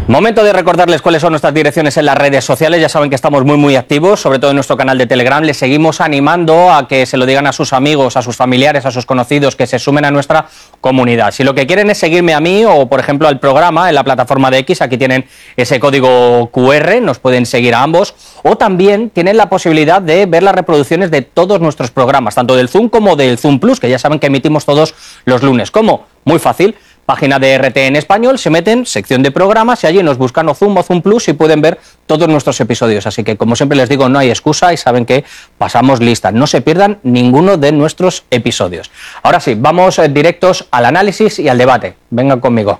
Momento de recordarles cuáles son nuestras direcciones en las redes sociales. Ya saben que estamos muy activos, sobre todo en nuestro canal de Telegram. Les seguimos animando a que se lo digan a sus amigos, a sus familiares, a sus conocidos, que se sumen a nuestra comunidad. Si lo que quieren es seguirme a mí o, por ejemplo, al programa en la plataforma de X, aquí tienen ese código QR, nos pueden seguir a ambos. O también tienen la posibilidad de ver las reproducciones de todos nuestros programas, tanto del Zoom como del Zoom Plus, que ya saben que emitimos todos los lunes. ¿Cómo? Muy fácil. Página de RT en español, se meten, sección de programas y allí nos buscan o Zoom Plus y pueden ver todos nuestros episodios. Así que, como siempre les digo, no hay excusa y saben que pasamos lista. No se pierdan ninguno de nuestros episodios. Ahora sí, vamos directos al análisis y al debate. Vengan conmigo.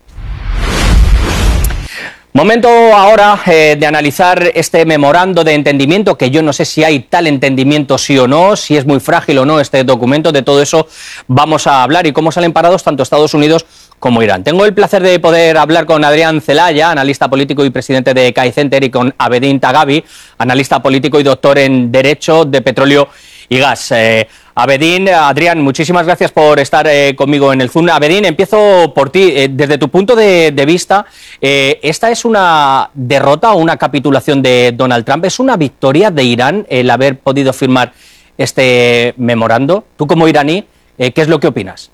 Momento ahora de analizar este memorando de entendimiento, que yo no sé si hay tal entendimiento sí o no, si es muy frágil o no este documento. De todo eso vamos a hablar y cómo salen parados tanto Estados Unidos como Irán. Tengo el placer de poder hablar con Adrián Celaya, analista político y presidente de CAI Center, y con Abedin Tagabi, analista político y doctor en Derecho de Petróleo y Gas. Abedin, Adrián, muchísimas gracias por estar conmigo en el Zoom. Abedin, empiezo por ti. Desde tu punto de vista, ¿esta es una derrota o una capitulación de Donald Trump? ¿Es una victoria de Irán el haber podido firmar este memorando? Tú, como iraní, ¿qué es lo que opinas?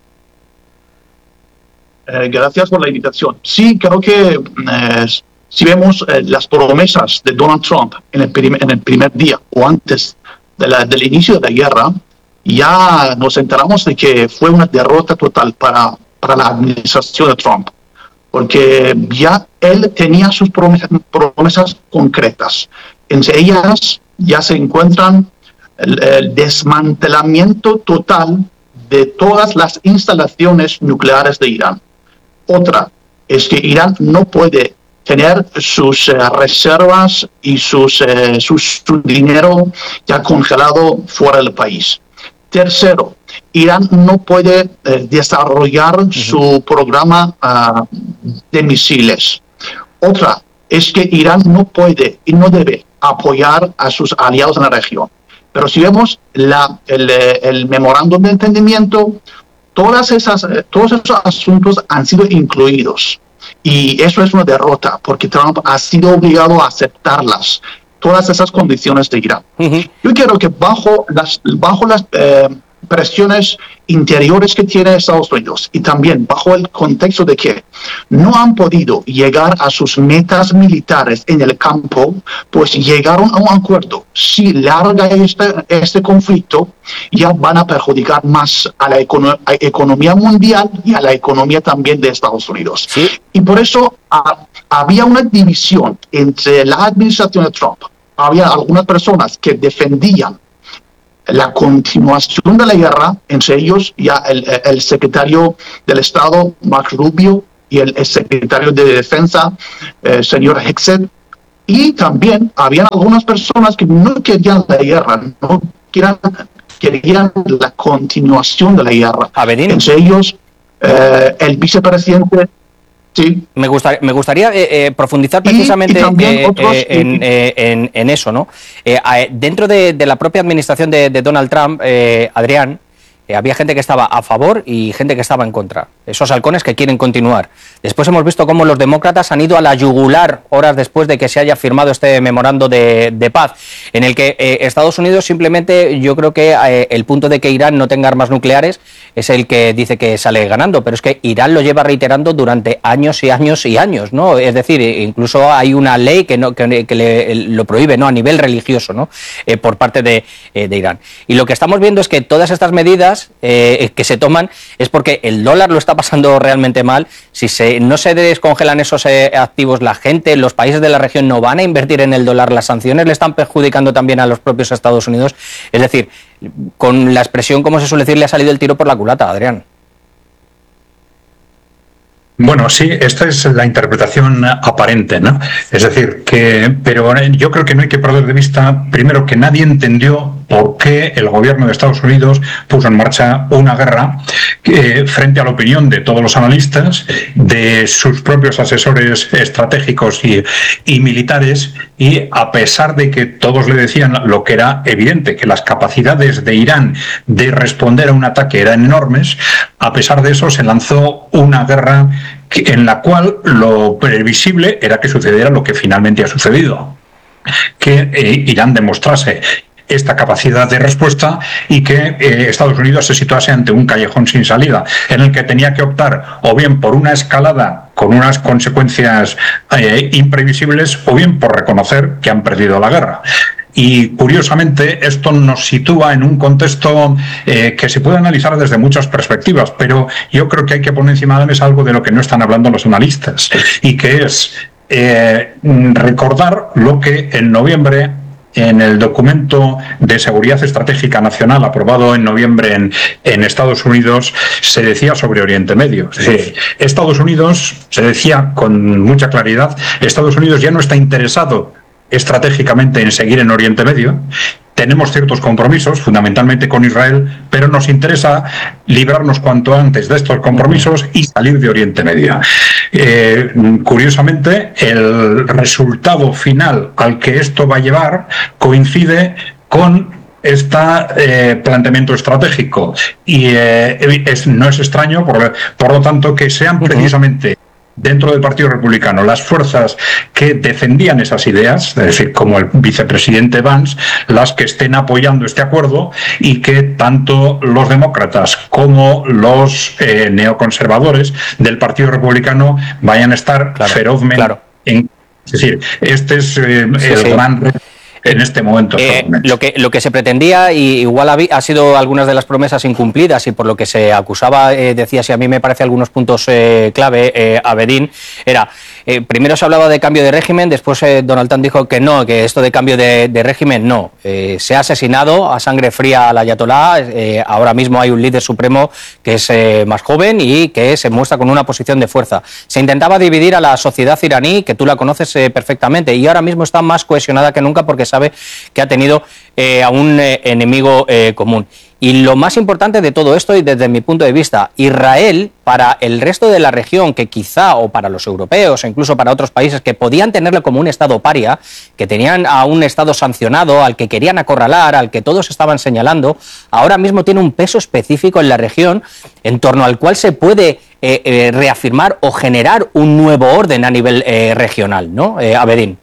Gracias por la invitación. Sí, creo que si vemos las promesas de Donald Trump en el primer día o antes del inicio de la guerra, ya nos enteramos de que fue una derrota total para la administración de Trump, porque ya él tenía sus promesas concretas. Entre ellas ya se encuentran el desmantelamiento total de todas las instalaciones nucleares de Irán. Otra es que Irán no puede tener sus reservas y su dinero ya congelado fuera del país. Tercero, Irán no puede desarrollar su programa de misiles. Otra es que Irán no puede y no debe apoyar a sus aliados en la región. Pero si vemos el memorándum de entendimiento, todos esos asuntos han sido incluidos. Y eso es una derrota, porque Trump ha sido obligado a aceptarlas, todas esas condiciones de Irán. Yo creo que bajo las presiones interiores que tiene Estados Unidos y también bajo el contexto de que no han podido llegar a sus metas militares en el campo, pues llegaron a un acuerdo. Si larga este conflicto, ya van a perjudicar más a la economía mundial y a la economía también de Estados Unidos. ¿Sí? Y por eso había una división entre la administración de Trump. Había algunas personas que defendían la continuación de la guerra, entre ellos ya el secretario del Estado, Marco Rubio, y el secretario de Defensa, señor Hexet. Y también habían algunas personas que no querían la guerra, no querían la continuación de la guerra. Entre ellos, el vicepresidente. Sí. Me gustaría profundizar precisamente en eso, ¿no? Dentro de la propia administración de Donald Trump, Adrián, había gente que estaba a favor y gente que estaba en contra. Esos halcones que quieren continuar. Después hemos visto cómo los demócratas han ido a la yugular horas después de que se haya firmado este memorando de paz, en el que Estados Unidos simplemente, yo creo que el punto de que Irán no tenga armas nucleares es el que dice que sale ganando, pero es que Irán lo lleva reiterando durante años y años y años, ¿no? Es decir, incluso hay una ley que lo prohíbe, ¿no? A nivel religioso, ¿no? Por parte de Irán. Y lo que estamos viendo es que todas estas medidas que se toman es porque el dólar lo está pasando realmente mal. Si no se descongelan esos activos, la gente, los países de la región no van a invertir en el dólar, las sanciones le están perjudicando también a los propios Estados Unidos. Es decir, con la expresión, como se suele decir, le ha salido el tiro por la culata, Adrián. Bueno, sí, esta es la interpretación aparente, ¿no? Es decir, pero yo creo que no hay que perder de vista, primero, que nadie entendió por qué el gobierno de Estados Unidos puso en marcha una guerra frente a la opinión de todos los analistas, de sus propios asesores estratégicos y militares, y a pesar de que todos le decían lo que era evidente, que las capacidades de Irán de responder a un ataque eran enormes, a pesar de eso se lanzó una guerra en la cual lo previsible era que sucediera lo que finalmente ha sucedido, que Irán demostrase esta capacidad de respuesta y que Estados Unidos se situase ante un callejón sin salida, en el que tenía que optar o bien por una escalada con unas consecuencias imprevisibles, o bien por reconocer que han perdido la guerra. Y curiosamente esto nos sitúa en un contexto que se puede analizar desde muchas perspectivas, pero yo creo que hay que poner encima de la mesa algo de lo que no están hablando los analistas, y que es recordar lo que en noviembre, en el documento de seguridad estratégica nacional aprobado en noviembre en Estados Unidos, se decía sobre Oriente Medio. Es decir, Estados Unidos, se decía con mucha claridad, Estados Unidos ya no está interesado estratégicamente en seguir en Oriente Medio. Tenemos ciertos compromisos, fundamentalmente con Israel, pero nos interesa librarnos cuanto antes de estos compromisos y salir de Oriente Medio. Curiosamente, el resultado final al que esto va a llevar coincide con este planteamiento estratégico, y no es extraño, por lo tanto, que sean precisamente dentro del Partido Republicano las fuerzas que defendían esas ideas, es decir, como el vicepresidente Vance, las que estén apoyando este acuerdo, y que tanto los demócratas como los neoconservadores del Partido Republicano vayan a estar ferozmente en... Es decir, este es el gran reto en este momento. Lo que se pretendía, y igual ha sido algunas de las promesas incumplidas, y por lo que se acusaba, decía, si a mí me parece algunos puntos clave, Abedín, era, primero se hablaba de cambio de régimen, después Donald Trump dijo que no, que esto de cambio de régimen no. Se ha asesinado a sangre fría al ayatolá, ahora mismo hay un líder supremo que es más joven y que se muestra con una posición de fuerza. Se intentaba dividir a la sociedad iraní, que tú la conoces perfectamente, y ahora mismo está más cohesionada que nunca porque sabe que ha tenido a un enemigo común. Y lo más importante de todo esto, y desde mi punto de vista, Israel, para el resto de la región, que quizá, o para los europeos, o incluso para otros países que podían tenerlo como un Estado paria, que tenían a un Estado sancionado, al que querían acorralar, al que todos estaban señalando, ahora mismo tiene un peso específico en la región, en torno al cual se puede reafirmar o generar un nuevo orden a nivel regional, ¿no, Abedín?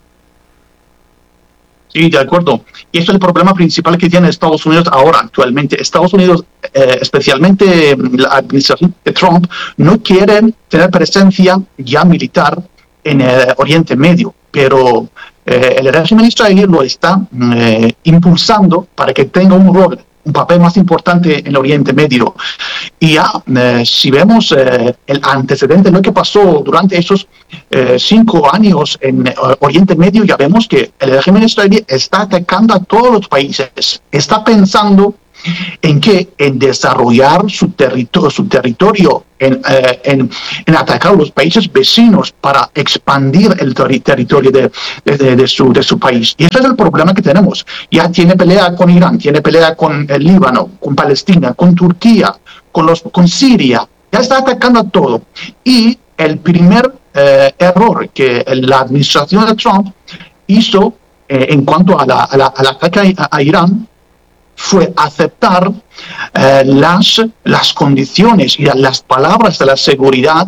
Sí, de acuerdo. Y eso es el problema principal que tiene Estados Unidos ahora, actualmente. Estados Unidos, especialmente la administración de Trump, no quieren tener presencia ya militar en Oriente Medio, pero el régimen israelí lo está impulsando para que tenga un papel más importante en Oriente Medio. Y ya, si vemos el antecedente, lo que pasó durante esos 5 años en Oriente Medio, ya vemos que el régimen israelí está atacando a todos los países, está pensando en desarrollar su territorio, en atacar a los países vecinos para expandir el territorio de su país. Y ese es el problema que tenemos. Ya tiene pelea con Irán, tiene pelea con el Líbano, con Palestina, con Turquía, con Siria. Ya está atacando a todo. Y el primer error que la administración de Trump hizo en cuanto al ataque a Irán fue aceptar las condiciones y las palabras de la seguridad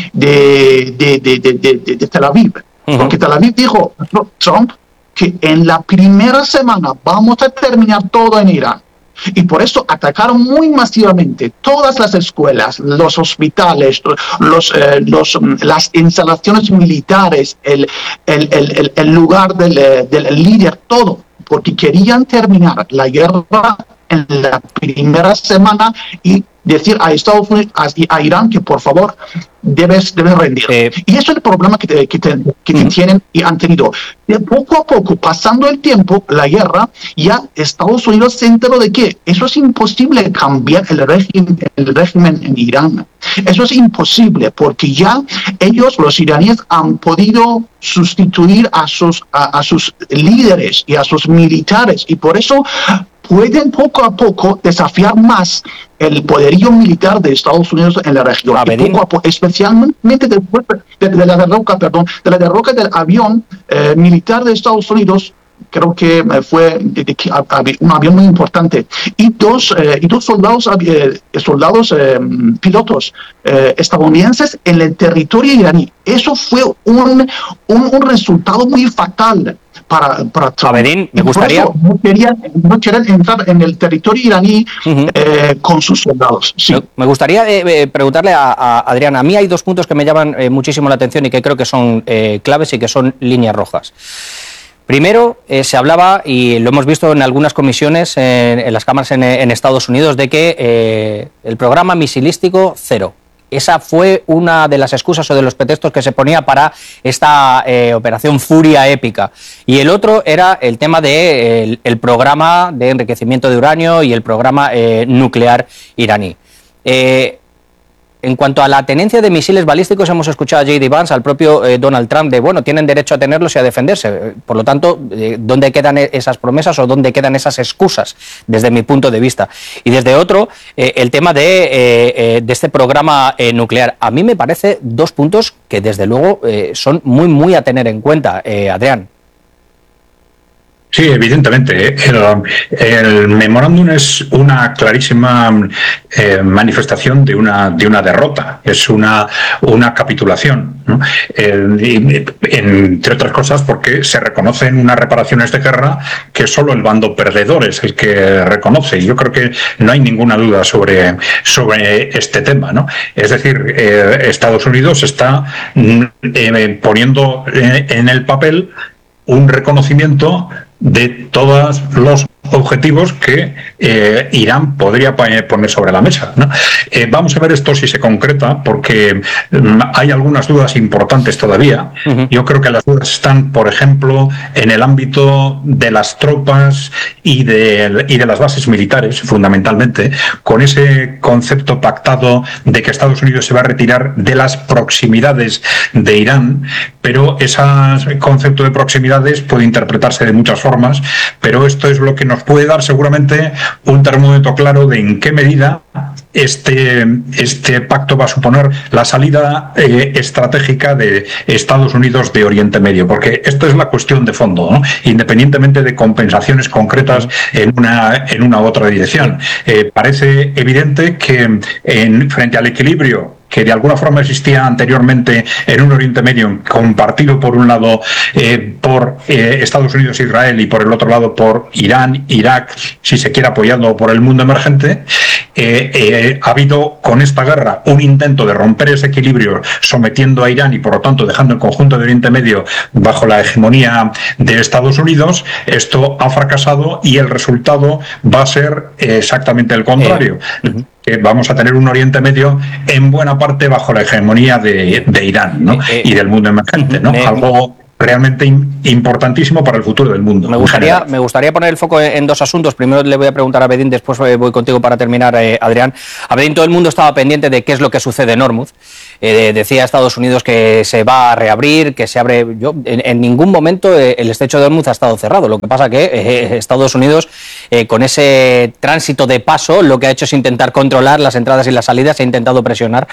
de Tel Aviv. Porque Tel Aviv dijo, Trump, que en la primera semana vamos a terminar todo en Irán. Y por eso atacaron muy masivamente todas las escuelas, los hospitales, las instalaciones militares, el lugar del líder, todo, porque querían terminar la guerra en la primera semana y decir a Estados Unidos, a Irán, que por favor debes rendir. Y eso es el problema que tienen y han tenido. De poco a poco, pasando el tiempo, la guerra, ya Estados Unidos se enteró de que eso es imposible cambiar el régimen en Irán. Eso es imposible porque ya ellos, los iraníes, han podido sustituir a sus líderes y a sus militares, y por eso pueden poco a poco desafiar más el poderío militar de Estados Unidos en la región. Y poco a poco, especialmente después de la derrota del avión militar de Estados Unidos, creo que fue un avión muy importante, y dos soldados pilotos estadounidenses en el territorio iraní. Eso fue un resultado muy fatal para Trump. Abedín, me gustaría... No querían entrar en el territorio iraní con sus soldados. Sí. Me gustaría preguntarle a Adrián, a mí hay dos puntos que me llaman muchísimo la atención y que creo que son claves y que son líneas rojas. Primero, se hablaba, y lo hemos visto en algunas comisiones en las cámaras en Estados Unidos, de que el programa misilístico cero. Esa fue una de las excusas o de los pretextos que se ponía para esta operación Furia épica. Y el otro era el tema del programa de enriquecimiento de uranio y el programa nuclear iraní. En cuanto a la tenencia de misiles balísticos, hemos escuchado a J.D. Vance, al propio Donald Trump, de, bueno, tienen derecho a tenerlos y a defenderse. Por lo tanto, ¿dónde quedan esas promesas o dónde quedan esas excusas, desde mi punto de vista? Y desde otro, el tema de este programa nuclear. A mí me parece dos puntos que, desde luego, son muy a tener en cuenta, Adrián. Sí, evidentemente. El memorándum es una clarísima manifestación de una derrota, es una capitulación, ¿no? Entre otras cosas porque se reconocen unas reparaciones de guerra que solo el bando perdedor es el que reconoce. Y yo creo que no hay ninguna duda sobre este tema, ¿no? Es decir, Estados Unidos está poniendo en el papel un reconocimiento de todos los objetivos que Irán podría poner sobre la mesa, ¿no? Vamos a ver esto si se concreta, porque hay algunas dudas importantes todavía. Yo creo que las dudas están, por ejemplo, en el ámbito de las tropas y de las bases militares, fundamentalmente, con ese concepto pactado de que Estados Unidos se va a retirar de las proximidades de Irán, pero ese concepto de proximidades puede interpretarse de muchas formas, pero esto es lo que nos puede dar seguramente un termómetro claro de en qué medida este pacto va a suponer la salida estratégica de Estados Unidos de Oriente Medio, porque esto es la cuestión de fondo, ¿no? Independientemente de compensaciones concretas en una u otra dirección. Parece evidente que frente al equilibrio que de alguna forma existía anteriormente en un Oriente Medio, compartido por un lado por Estados Unidos e Israel y por el otro lado por Irán, Irak, si se quiere apoyado por el mundo emergente, ha habido con esta guerra un intento de romper ese equilibrio sometiendo a Irán y por lo tanto dejando el conjunto de Oriente Medio bajo la hegemonía de Estados Unidos. Esto ha fracasado y el resultado va a ser exactamente el contrario. Que vamos a tener un Oriente Medio en buena parte bajo la hegemonía de Irán, ¿no? Y del mundo emergente, ¿no? Algo realmente importantísimo para el futuro del mundo. Me gustaría poner el foco en dos asuntos. Primero le voy a preguntar a Abedín, después voy contigo para terminar, Adrián. Abedín, todo el mundo estaba pendiente de qué es lo que sucede en Hormuz. Decía Estados Unidos que se va a reabrir, que se abre... En ningún momento el estrecho de Hormuz ha estado cerrado. Lo que pasa que Estados Unidos, con ese tránsito de paso, lo que ha hecho es intentar controlar las entradas y las salidas, ha intentado presionar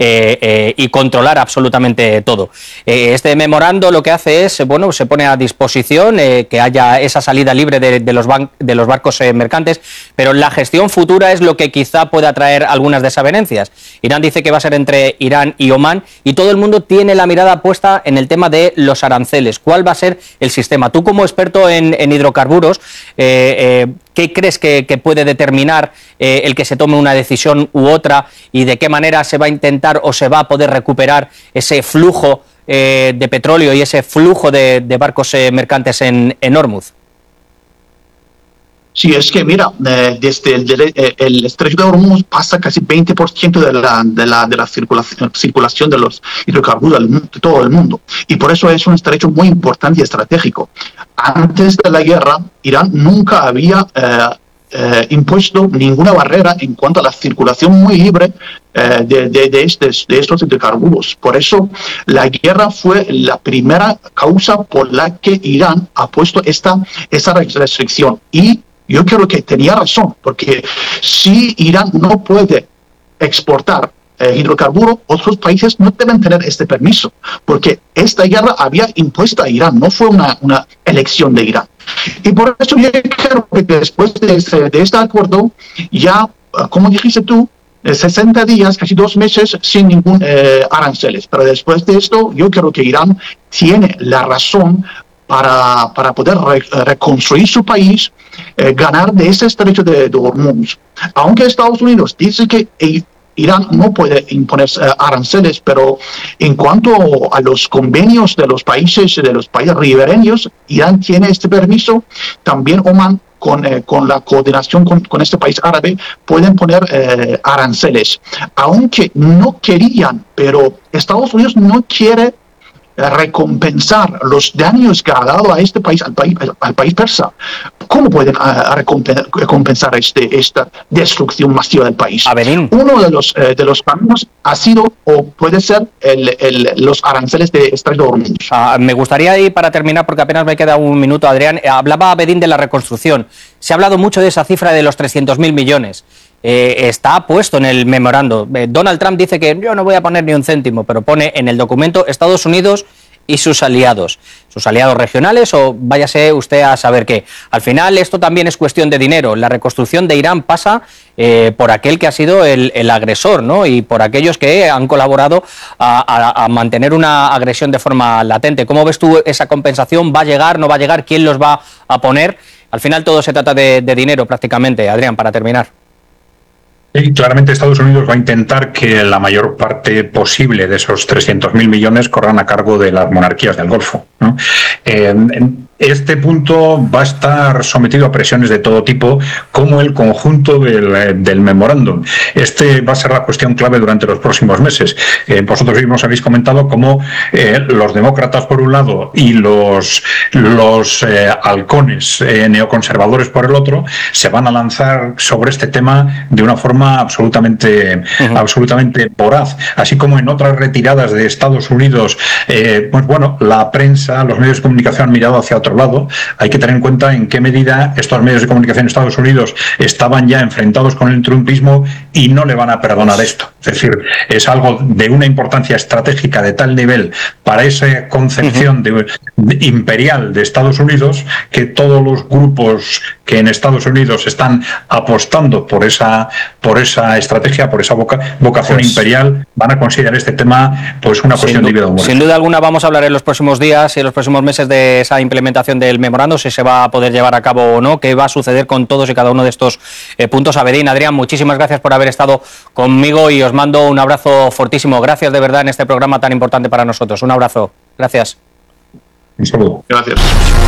y controlar absolutamente todo. Este memorando lo que hace es, bueno, se pone a disposición que haya esa salida libre de los barcos mercantes, pero la gestión futura es lo que quizá pueda traer algunas desavenencias. Irán dice que va a ser entre Irán y Omán, y todo el mundo tiene la mirada puesta en el tema de los aranceles. ¿Cuál va a ser el sistema? Tú, como experto en hidrocarburos, ¿qué crees que puede determinar el que se tome una decisión u otra, y de qué manera se va a intentar o se va a poder recuperar ese flujo de petróleo y ese flujo de barcos mercantes en Hormuz? Sí, es que mira, desde el estrecho de Hormuz pasa casi 20% de la circulación de los hidrocarburos de todo el mundo. Y por eso es un estrecho muy importante y estratégico. Antes de la guerra, Irán nunca había impuesto ninguna barrera en cuanto a la circulación muy libre de estos hidrocarburos. Por eso la guerra fue la primera causa por la que Irán ha puesto esa restricción. Y yo creo que tenía razón, porque si Irán no puede exportar hidrocarburos, otros países no deben tener este permiso, porque esta guerra había impuesto a Irán, no fue una elección de Irán. Y por eso yo creo que después de este acuerdo, ya, como dijiste tú, 60 días, casi 2 meses sin ningún aranceles. Pero después de esto, yo creo que Irán tiene la razón para poder reconstruir su país, ganar de ese estrecho de Hormuz. Aunque Estados Unidos dice que Irán no puede imponer aranceles, pero en cuanto a los convenios de los países ribereños, Irán tiene este permiso. También Omán, con la coordinación con este país árabe, pueden poner aranceles. Aunque no querían, pero Estados Unidos no quiere recompensar los daños que ha dado a este país, al país persa. ¿Cómo pueden recompensar esta destrucción masiva del país? Uno de los caminos ha sido o puede ser los aranceles de Estrecho de Hormuz. Me gustaría ir para terminar, porque apenas me queda un minuto, Adrián. Hablaba Abedín de la reconstrucción. Se ha hablado mucho de esa cifra de los 300.000 millones. Está puesto en el memorando. Donald Trump dice que yo no voy a poner ni un céntimo, pero pone en el documento Estados Unidos y sus aliados regionales, o váyase usted a saber qué. Al final esto también es cuestión de dinero. La reconstrucción de Irán pasa por aquel que ha sido el agresor, ¿no? Y por aquellos que han colaborado a mantener una agresión de forma latente. ¿Cómo ves tú esa compensación? ¿Va a llegar, no va a llegar? ¿Quién los va a poner? Al final todo se trata de dinero prácticamente. Adrián, para terminar. Y claramente Estados Unidos va a intentar que la mayor parte posible de esos 300.000 millones corran a cargo de las monarquías del Golfo, ¿no? Este punto va a estar sometido a presiones de todo tipo, como el conjunto del memorándum. Este va a ser la cuestión clave durante los próximos meses. Vosotros mismos habéis comentado cómo los demócratas por un lado y los halcones neoconservadores por el otro se van a lanzar sobre este tema de una forma absolutamente voraz. Así como en otras retiradas de Estados Unidos, pues bueno, la prensa, los medios de comunicación han mirado hacia otro lado. Hay que tener en cuenta en qué medida estos medios de comunicación en Estados Unidos estaban ya enfrentados con el trumpismo y no le van a perdonar esto. Es decir, es algo de una importancia estratégica de tal nivel para esa concepción imperial de Estados Unidos, que todos los grupos que en Estados Unidos están apostando por esa estrategia, por esa vocación imperial, van a considerar este tema pues una cuestión de vida o muerte. Sin duda alguna vamos a hablar en los próximos días y en los próximos meses de esa implementación del memorando, si se va a poder llevar a cabo o no, qué va a suceder con todos y cada uno de estos puntos. Abedín, Adrián, muchísimas gracias por haber estado conmigo y os mando un abrazo fortísimo. Gracias de verdad en este programa tan importante para nosotros. Un abrazo. Gracias. Un saludo. Gracias.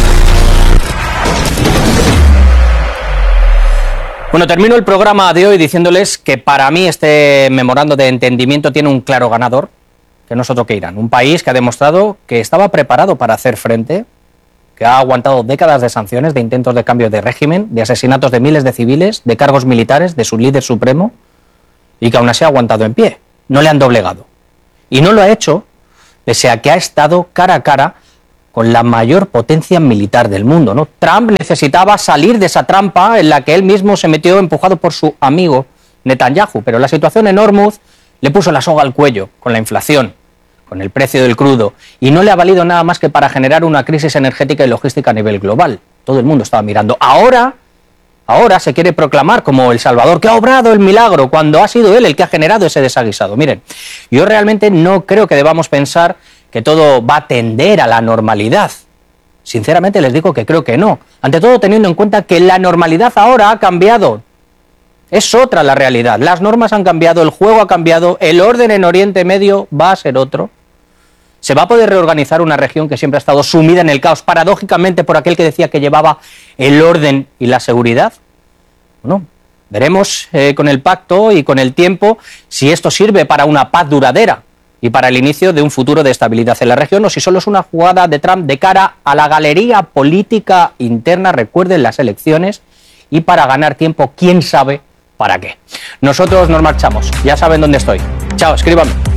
Bueno, termino el programa de hoy diciéndoles que para mí este memorando de entendimiento tiene un claro ganador, que no es otro que Irán. Un país que ha demostrado que estaba preparado para hacer frente, que ha aguantado décadas de sanciones, de intentos de cambio de régimen, de asesinatos de miles de civiles, de cargos militares, de su líder supremo, y que aún así ha aguantado en pie. No le han doblegado. Y no lo ha hecho pese a que ha estado cara a cara con la mayor potencia militar del mundo, ¿no? Trump necesitaba salir de esa trampa en la que él mismo se metió empujado por su amigo Netanyahu, pero la situación en Hormuz le puso la soga al cuello con la inflación, con el precio del crudo, y no le ha valido nada más que para generar una crisis energética y logística a nivel global. Todo el mundo estaba mirando. Ahora se quiere proclamar como el Salvador, que ha obrado el milagro, cuando ha sido él el que ha generado ese desaguisado. Miren, yo realmente no creo que debamos pensar que todo va a tender a la normalidad. Sinceramente les digo que creo que no. Ante todo teniendo en cuenta que la normalidad ahora ha cambiado. Es otra la realidad. Las normas han cambiado, el juego ha cambiado, el orden en Oriente Medio va a ser otro. ¿Se va a poder reorganizar una región que siempre ha estado sumida en el caos, paradójicamente por aquel que decía que llevaba el orden y la seguridad? Bueno, veremos con el pacto y con el tiempo si esto sirve para una paz duradera y para el inicio de un futuro de estabilidad en la región, o si solo es una jugada de Trump de cara a la galería política interna, recuerden las elecciones, y para ganar tiempo, quién sabe para qué. Nosotros nos marchamos, ya saben dónde estoy. Chao, escríbanme.